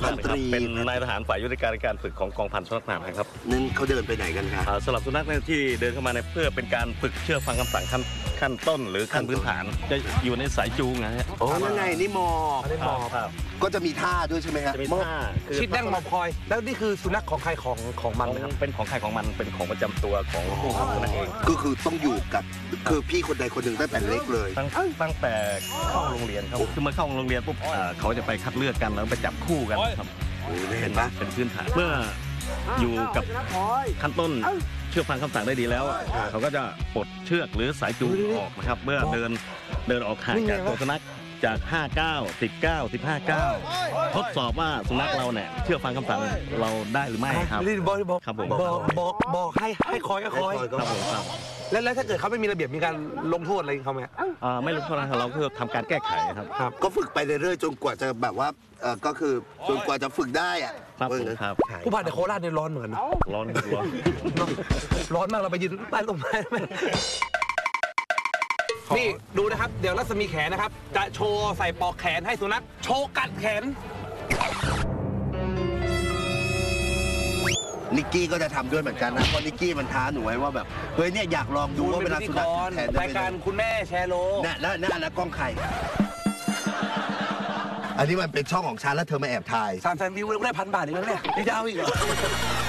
พันตรีเป็นนายทหารฝ่ายยุทธการฝึกของกองพันสุนัขนามครับนั่นเขาเดินไปไหนกันครับสำหรับสุนัขที่เดินเข้ามาเพื่อเป็นการฝึกเชื่อฟังคำสั่งขั้นต้นหรือขั้นพื้นฐานจะอยู่ในสายจูงนะฮะอ๋อนั่นไงนี่มอครับก็จะมีท่าด้วยใช่ไหมครับจะมีท่าชิดแดงมอคอยแล้วนี่คือสุนัขของใครของมันนะครับเป็นของใครของมันเป็นของประจำตัวของผู้ขับสุนัขเองก็คือต้องอยู่กับคือพี่คนใดคนหนึ่งตั้งแต่เล็กเลยตั้งแต่เข้าโรงเรียนครับคือเมื่อเข้าโรงเรียนปุ๊บเขาจะไปคัดเลือกกันแล้วไปจับคู่กันครับเห็นปะเป็นพื้นฐานเมื่ออยู่กับขั้นต้นเชื่อฟังคำสั่งได้ดีแล้วเขาก็จะปลดเชือกหรือสายจูงออกนะครับเมื่อเดินออกห่างจากตัวสุนัขจาก5 ก้าว10 ก้าว15 ก้าวทดสอบว่าสุนัขเราเนี่ยเชื่อฟังคำสั่งเราได้หรือไม่ครับครับผมบอกให้คอยครับผมครับแล้วถ้าเกิดเขาไม่มีระเบียบมีการลงโทษอะไรเขาไหมไม่ลงโทษเราคือทำการแก้ไขครับก็ฝึกไปเรื่อยๆจนกว่าจะแบบว่าก็คือจนกว่าจะฝึกได้อะครับผู้พันในโคราชเนี่ยร้อนเหมือนร้อนมากเราไปยืนใต้ร่มไม้นี่ดูนะครับเดี๋ยวรัศมีแขนนะครับจะโชว์ใส่ปลอกแขนให้สุนัขโชว์กัดแขนนิกกี้ก็จะทำด้วยเหมือนกันนะเพราะนิกกี้มันท้าหนูไว้ว่าแบบเฮ้ยเนี่ยอยากลองดูว่าเวลาสุนัขแขนรายการคุณแม่แชร์โลน่ะแล้วกล้องใครอันนี้มันเป็นช่องของฉันแล้วเธอมาแอบถ่าย 300,000 วิวแล้วได้1,000 บาทอีกแล้วเนี่ยนี่จะเอาอีกเหรอ